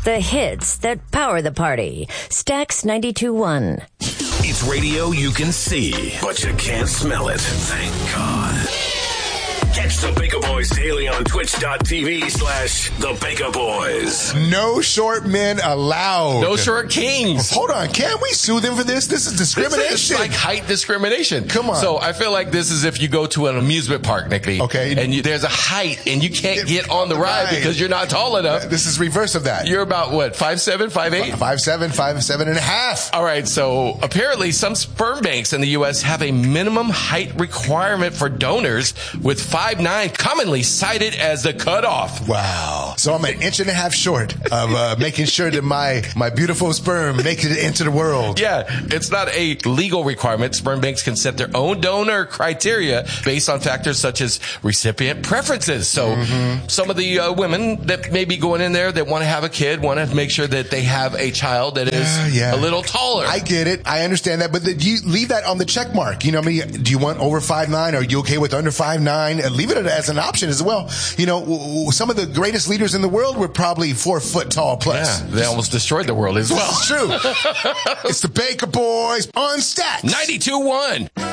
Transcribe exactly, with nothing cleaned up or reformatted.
The hits that power the party. Stax ninety-two point one. It's radio you can see, but you can't smell it. Thank God. Catch the Baker Boys daily on twitch.tv slash the Baker Boys. No short men allowed. No short kings. Hold on. Can't we sue them for this? This is discrimination. This is like height discrimination. Come on. So I feel like this is if you go to an amusement park, Nicky. Okay. And you, there's a height and you can't get on the ride Right. because you're not tall enough. This is reverse of that. You're about what, five seven, five eight? Five seven, five seven and a half. All right, so apparently some sperm banks in the U S have a minimum height requirement for donors, with five nine commonly cited as the cutoff. Wow. So I'm an inch and a half short of uh, making sure that my, my beautiful sperm makes it into the world. Yeah, it's not a legal requirement. Sperm banks can set their own donor criteria based on factors such as recipient preferences. So mm-hmm. some of the uh, women that may be going in there that want to have a kid want to make sure that they have a child that is uh, yeah. a little taller. I get it. I understand that. But the, do you leave that on the check mark? You know what I mean? Do you want over five nine? Are you okay with under five nine? And leave it as an option as well. You know, w- w- some of the greatest leaders in the world were probably four foot tall plus. Yeah, they almost destroyed the world as well. It's true. It's the Baker Boys on Stax ninety-two point one.